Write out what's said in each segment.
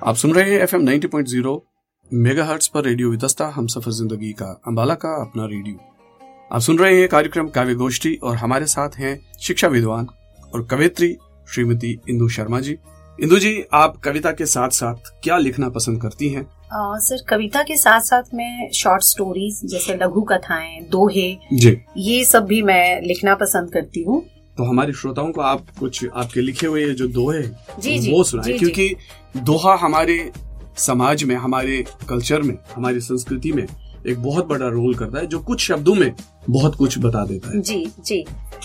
आप सुन रहे हैं FM 90.0 मेगाहर्ट्ज पर रेडियो विदस्ता हम सफर जिंदगी का अंबाला का अपना रेडियो। आप सुन रहे हैं कार्यक्रम काव्य गोष्ठी और हमारे साथ हैं शिक्षा विद्वान और कवयित्री श्रीमती इंदु शर्मा जी। इंदु जी, आप कविता के साथ साथ क्या लिखना पसंद करती हैं? सर, कविता के साथ साथ मैं शॉर्ट स्टोरीज जैसे लघु कथाएं, दोहे जी, ये सब भी मैं लिखना पसंद करती हूँ। तो हमारे श्रोताओं को आप कुछ आपके लिखे हुए जो दोहे जी वो सुनाएं, क्योंकि दोहा हमारे समाज में, हमारे कल्चर में, हमारी संस्कृति में एक बहुत बड़ा रोल करता है, जो कुछ शब्दों में बहुत कुछ बता देता है। जी जी।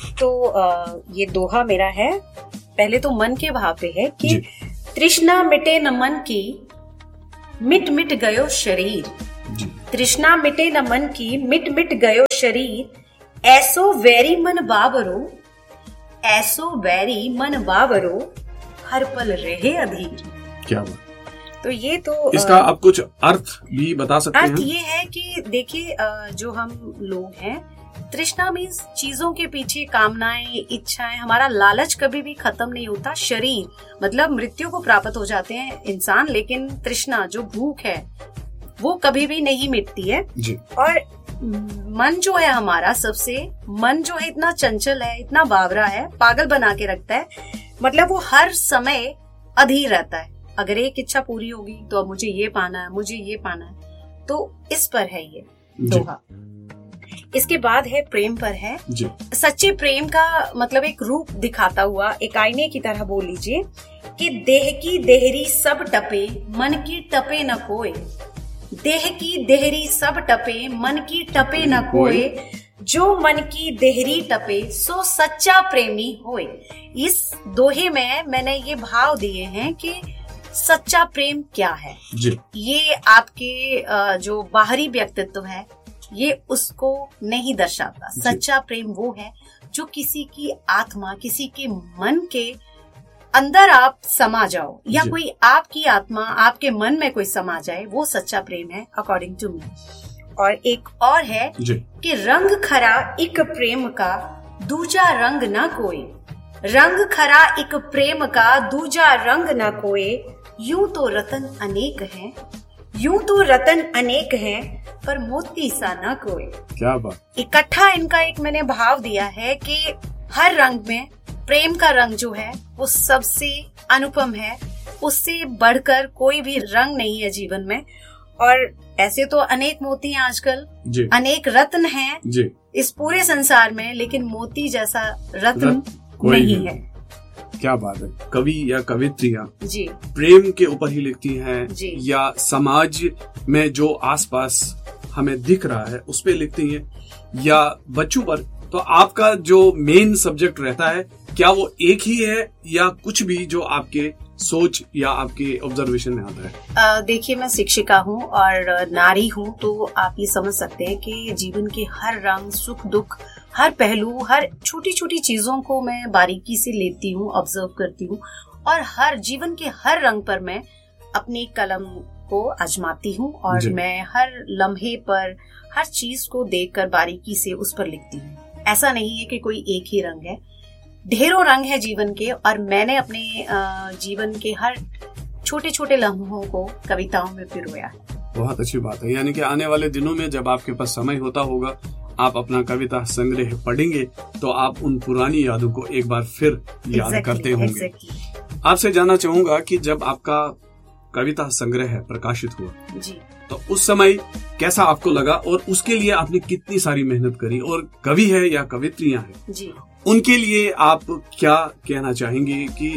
तो ये दोहा मेरा है। पहले तो मन के भाव पे है कि तृष्णा मिटे न मन की, मिट मिट गयो शरीर। जी। तृष्णा मिटे न मन की, मिट मिट गयो शरीर। ऐसो वैरी मन बाबरो, ऐसो वैरी मन बाबरो, हर पल रहे अधीर। क्या बात। तो ये तो इसका आप कुछ अर्थ भी बता सकते हैं? अर्थ ये है कि देखिए, जो हम लोग हैं, तृष्णा मीन्स चीजों के पीछे कामनाएं, इच्छाएं, हमारा लालच कभी भी खत्म नहीं होता। शरीर मतलब मृत्यु को प्राप्त हो जाते हैं इंसान, लेकिन तृष्णा जो भूख है वो कभी भी नहीं मिटती है जी। और मन जो है हमारा, सबसे मन जो है इतना चंचल है, इतना बावरा है, पागल बना के रखता है। मतलब वो हर समय अधीर रहता है। अगर एक इच्छा पूरी होगी तो अब मुझे ये पाना है, मुझे ये पाना है। तो इस पर है ये दोहा। इसके बाद है प्रेम पर है जी। सच्चे प्रेम का मतलब एक रूप दिखाता हुआ, एक आईने की तरह बोल लीजिए कि देह की देहरी सब टपे, मन की टपे न कोई। देह की देहरी सब टपे, मन की टपे न कोई। जो मन की देहरी टपे, सो सच्चा प्रेमी होए। इस दोहे में मैंने ये भाव दिए हैं कि सच्चा प्रेम क्या है जी। ये आपके जो बाहरी व्यक्तित्व है ये उसको नहीं दर्शाता। सच्चा प्रेम वो है जो किसी की आत्मा, किसी के मन के अंदर आप समा जाओ, या कोई आपकी आत्मा आपके मन में कोई समा जाए, वो सच्चा प्रेम है अकॉर्डिंग टू मी। और एक और है कि रंग खरा एक प्रेम का, दूजा रंग ना कोई। रंग खरा एक प्रेम का, दूजा रंग ना कोई। यूं तो रतन अनेक हैं, यूं तो रतन अनेक हैं, पर मोती सा ना कोई। क्या बात। इकट्ठा इनका एक मैंने भाव दिया है कि हर रंग में प्रेम का रंग जो है वो सबसे अनुपम है, उससे बढ़कर कोई भी रंग नहीं है जीवन में। और ऐसे तो अनेक मोती हैं आजकल, अनेक रत्न हैं जी इस पूरे संसार में, लेकिन मोती जैसा रत्न नहीं है। क्या बात है। कवि या कवित्रियां जी प्रेम के ऊपर ही लिखती हैं जी, या समाज में जो आसपास हमें दिख रहा है उस पे लिखती हैं, या बच्चों पर। तो आपका जो मेन सब्जेक्ट रहता है, क्या वो एक ही है या कुछ भी जो आपके सोच या आपके ऑब्जर्वेशन में आता है? देखिए, मैं शिक्षिका हूँ और नारी हूँ, तो आप ये समझ सकते हैं कि जीवन के हर रंग, सुख दुख, हर पहलू, हर छोटी छोटी चीजों को मैं बारीकी से लेती हूँ, ऑब्जर्व करती हूँ, और हर जीवन के हर रंग पर मैं अपनी कलम को आजमाती हूँ और मैं हर लम्हे पर हर चीज को देखकर बारीकी से उस पर लिखती हूँ। ऐसा नहीं है कि कोई एक ही रंग है, ढेरों रंग है जीवन के, और मैंने अपने जीवन के हर छोटे छोटे लम्हों को कविताओं में पिरोया है। बहुत अच्छी बात है। यानी कि आने वाले दिनों में जब आपके पास समय होता होगा, आप अपना कविता संग्रह पढ़ेंगे तो आप उन पुरानी यादों को एक बार फिर याद करते होंगे। आपसे जानना चाहूंगा कि जब आपका कविता संग्रह प्रकाशित हुआ जी, तो उस समय कैसा आपको लगा और उसके लिए आपने कितनी सारी मेहनत करी? और कवि है या कवित्रियां हैं जी, उनके लिए आप क्या कहना चाहेंगे कि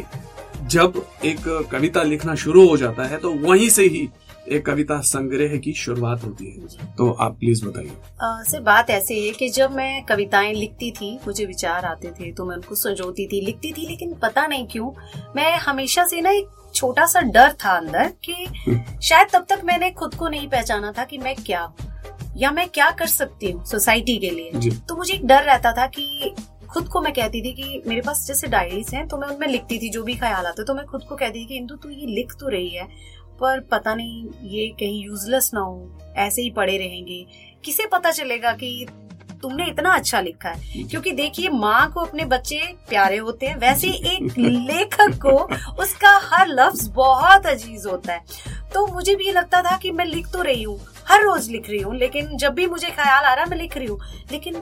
जब एक कविता लिखना शुरू हो जाता है तो वहीं से ही एक कविता संग्रह की शुरुआत होती है, तो आप प्लीज बताइए। सर, बात ऐसे है कि जब मैं कविताएं लिखती थी, मुझे विचार आते थे तो मैं उनको संजोती थी, लिखती थी, लेकिन पता नहीं क्यों मैं हमेशा से ना एक छोटा सा डर था अंदर कि शायद तब तक मैंने खुद को नहीं पहचाना था कि मैं क्या हूँ या मैं क्या कर सकती हूँ सोसाइटी के लिए। तो मुझे एक डर रहता था कि खुद को मैं कहती थी कि मेरे पास जैसे डायरीज हैं तो मैं उनमें लिखती थी जो भी ख्याल आते, तो मैं खुद को कहती थी कि इंदु तू ये लिख तो रही है, पर पता नहीं ये कहीं यूजलेस ना हो, ऐसे ही पड़े रहेंगे, किसे पता चलेगा कि तुमने इतना अच्छा लिखा है। क्योंकि देखिए, माँ को अपने बच्चे प्यारे होते हैं, वैसे एक लेखक को उसका हर लफ्ज बहुत अजीज होता है। तो मुझे भी लगता था कि मैं लिख तो रही हूँ, हर रोज लिख रही हूँ, लेकिन जब भी मुझे ख्याल आ रहा है मैं लिख रही हूँ, लेकिन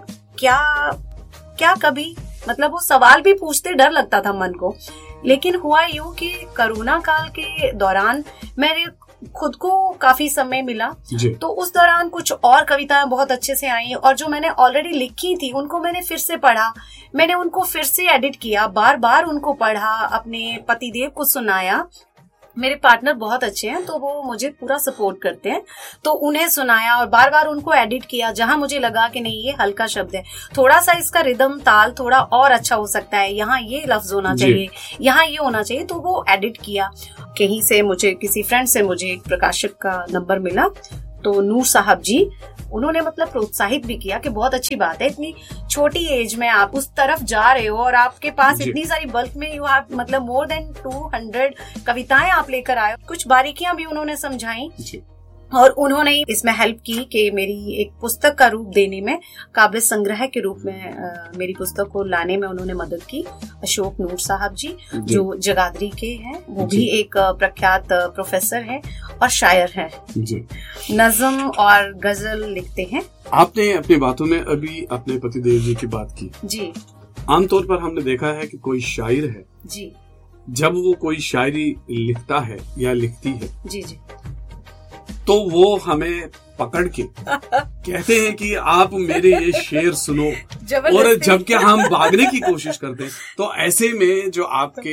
क्या कभी मतलब वो सवाल भी पूछते डर लगता था मन को। लेकिन हुआ यूं कि कोरोना काल के दौरान मेरे खुद को काफी समय मिला, तो उस दौरान कुछ और कविताएं बहुत अच्छे से आई, और जो मैंने ऑलरेडी लिखी थी उनको मैंने फिर से पढ़ा, मैंने उनको फिर से एडिट किया, बार बार उनको पढ़ा, अपने पतिदेव को सुनाया। मेरे पार्टनर बहुत अच्छे हैं, तो वो मुझे पूरा सपोर्ट करते हैं, तो उन्हें सुनाया और बार बार उनको एडिट किया। जहां मुझे लगा कि नहीं, ये हल्का शब्द है, थोड़ा सा इसका रिदम ताल थोड़ा और अच्छा हो सकता है, यहाँ ये लफ्ज होना चाहिए, यहाँ ये होना चाहिए, तो वो एडिट किया। कहीं से मुझे, किसी फ्रेंड से मुझे एक प्रकाशक का नंबर मिला, तो नूर साहब जी, उन्होंने मतलब प्रोत्साहित भी किया कि बहुत अच्छी बात है, इतनी छोटी एज में आप उस तरफ जा रहे हो और आपके पास इतनी सारी बल्क में यू हैव मतलब मोर देन 200 कविताएं आप लेकर आए। कुछ बारीकियां भी उन्होंने समझाई और उन्होंने इसमें हेल्प की कि मेरी एक पुस्तक का रूप देने में, काव्य संग्रह के रूप में मेरी पुस्तक को लाने में उन्होंने मदद की। अशोक नूर साहब जी जो जगाधरी के हैं, वो भी एक प्रख्यात प्रोफेसर हैं और शायर हैं, नज़्म और गजल लिखते हैं। आपने अपनी बातों में अभी अपने पतिदेव जी की बात की जी। आमतौर पर हमने देखा है कि कोई शायर है जी, जब वो कोई शायरी लिखता है या लिखती है जी, तो वो हमें पकड़ के कहते हैं कि आप मेरे ये शेर सुनो, और जबकि हम भागने की कोशिश करते हैं, तो ऐसे में जो आपके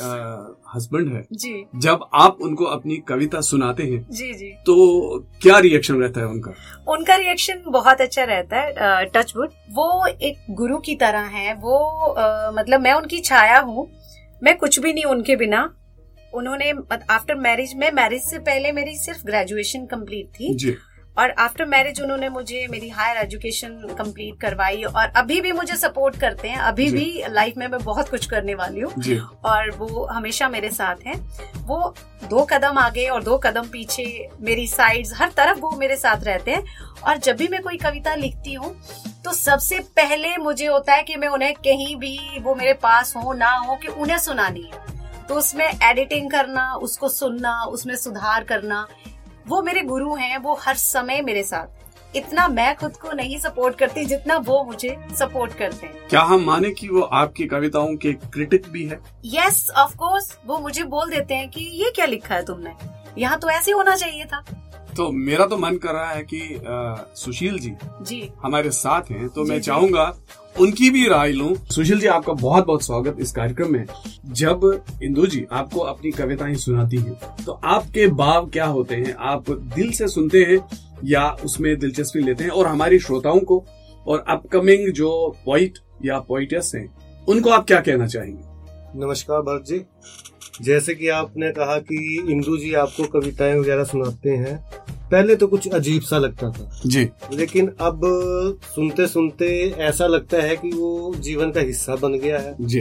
हस्बैंड है जी, जब आप उनको अपनी कविता सुनाते हैं जी, तो क्या रिएक्शन रहता है उनका? उनका रिएक्शन बहुत अच्छा रहता है। टचवुड, वो एक गुरु की तरह है, वो मतलब मैं उनकी छाया हूँ, मैं कुछ भी नहीं उनके बिना। उन्होंने आफ्टर मैरिज में, मैरिज से पहले मेरी सिर्फ ग्रेजुएशन कंप्लीट थी जी, और आफ्टर मैरिज उन्होंने मुझे मेरी हायर एजुकेशन कंप्लीट करवाई, और अभी भी मुझे सपोर्ट करते हैं। अभी भी लाइफ में मैं बहुत कुछ करने वाली हूँ, और वो हमेशा मेरे साथ हैं। वो 2 कदम आगे और 2 कदम पीछे, मेरी साइड्स, हर तरफ वो मेरे साथ रहते हैं। और जब भी मैं कोई कविता लिखती हूँ तो सबसे पहले मुझे होता है कि मैं उन्हें कहीं भी, वो मेरे पास हो ना हो, कि उन्हें सुनानी है, तो उसमें एडिटिंग करना, उसको सुनना, उसमें सुधार करना, वो मेरे गुरु हैं। वो हर समय मेरे साथ, इतना मैं खुद को नहीं सपोर्ट करती जितना वो मुझे सपोर्ट करते हैं। क्या हम माने कि वो आपकी कविताओं के क्रिटिक भी है? Yes, of course. वो मुझे बोल देते हैं कि ये क्या लिखा है तुमने, यहाँ तो ऐसे होना चाहिए था। तो मेरा तो मन कर रहा है कि सुशील जी हमारे साथ हैं, तो मैं चाहूंगा उनकी भी राय लूं। सुशील जी, आपका बहुत बहुत स्वागत इस कार्यक्रम में। जब इंदु जी आपको अपनी कविताएं सुनाती हैं, तो आपके भाव क्या होते हैं? आप दिल से सुनते हैं या उसमें दिलचस्पी लेते हैं? और हमारे श्रोताओं को और अपकमिंग जो पोइट या पोइटेस हैं, उनको आप क्या कहना चाहेंगे? नमस्कार भरत जी, जैसे कि आपने कहा कि इंदु जी आपको कविताएं वगैरह सुनाते हैं, पहले तो कुछ अजीब सा लगता था जी, लेकिन अब सुनते सुनते ऐसा लगता है कि वो जीवन का हिस्सा बन गया है जी,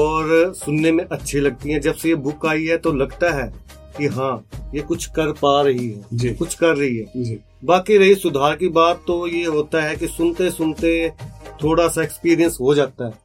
और सुनने में अच्छी लगती हैं। जब से ये बुक आई है तो लगता है कि हाँ, ये कुछ कर पा रही है जी, कुछ कर रही है जी। बाकी रही सुधार की बात, तो ये होता है कि सुनते सुनते थोड़ा सा एक्सपीरियंस हो जाता है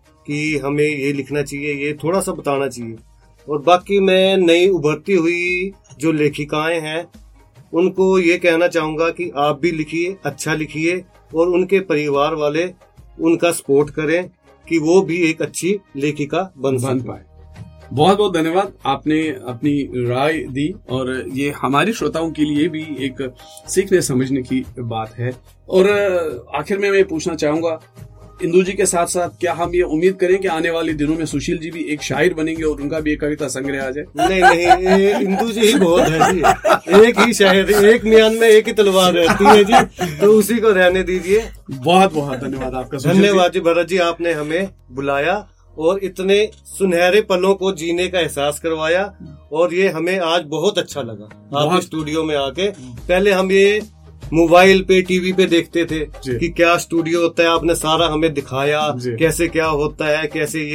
कि हमें ये लिखना चाहिए, ये थोड़ा सा बताना चाहिए। और बाकी मैं नई उभरती हुई जो लेखिकाएं हैं, उनको ये कहना चाहूंगा कि आप भी लिखिए, अच्छा लिखिए, और उनके परिवार वाले उनका सपोर्ट करें कि वो भी एक अच्छी लेखिका बन पाए। बहुत बहुत धन्यवाद, आपने अपनी राय दी, और ये हमारे श्रोताओं के लिए भी एक सीखने समझने की बात है। और आखिर में मैं पूछना चाहूंगा, इंदु जी के साथ साथ क्या हम ये उम्मीद करें कि आने वाले दिनों में सुशील जी भी एक शायर बनेंगे और उनका भी एक कविता संग्रह आ जाए? नहीं, इंदु जी ही बहुत है जी, एक ही शायर, एक म्यान में एक ही तलवार रहती है जी, तो उसी को रहने दीजिए। बहुत बहुत धन्यवाद आपका। धन्यवाद जी भरत जी, आपने हमें बुलाया और इतने सुनहरे पलों को जीने का एहसास करवाया, और ये हमें आज बहुत अच्छा लगा आपके स्टूडियो में आके। पहले हम ये मोबाइल पे, टीवी पे देखते थे कि क्या स्टूडियो होता है, आपने सारा हमें दिखाया कैसे क्या होता है, कैसे ये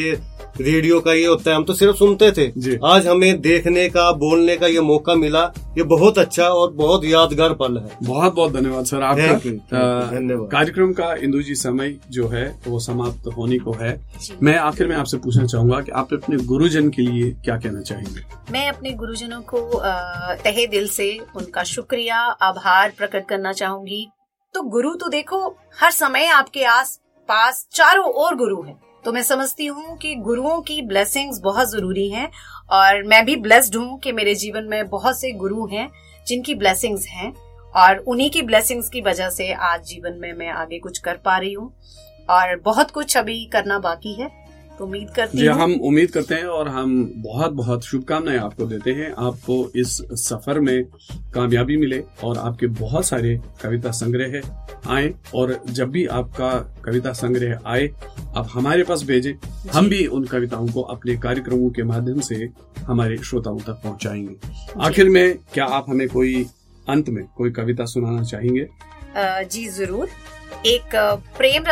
रेडियो का ये होता है, हम तो सिर्फ सुनते थे, आज हमें देखने का, बोलने का ये मौका मिला। ये बहुत अच्छा और बहुत यादगार पल है। बहुत बहुत धन्यवाद सर आपका। धन्यवाद। कार्यक्रम का इंदु जी समय जो है वो समाप्त होने को है। मैं आखिर में आपसे पूछना चाहूंगा कि आप अपने गुरुजन के लिए क्या कहना चाहेंगे? मैं अपने गुरुजनों को तहे दिल से उनका शुक्रिया, आभार प्रकट करना चाहूंगी। तो गुरु तो देखो हर समय आपके आस पास चारों ओर गुरु हैं। तो मैं समझती हूँ कि गुरुओं की ब्लेसिंग्स बहुत जरूरी हैं और मैं भी ब्लेस्ड हूँ कि मेरे जीवन में बहुत से गुरु हैं जिनकी ब्लेसिंग्स हैं और उन्हीं की ब्लेसिंग्स की वजह से आज जीवन में मैं आगे कुछ कर पा रही हूँ और बहुत कुछ अभी करना बाकी है। तो उम्मीद करती हूँ, हम उम्मीद करते हैं और हम बहुत बहुत शुभकामनाएं आपको देते हैं। आपको इस सफर में कामयाबी मिले और आपके बहुत सारे कविता संग्रह आए और जब भी आपका कविता संग्रह आए आप हमारे पास भेजें, हम भी उन कविताओं को अपने कार्यक्रमों के माध्यम से हमारे श्रोताओं तक पहुंचाएंगे। आखिर में क्या आप हमें कोई अंत में कोई कविता सुनाना चाहेंगे? जी जरूर। एक प्रेम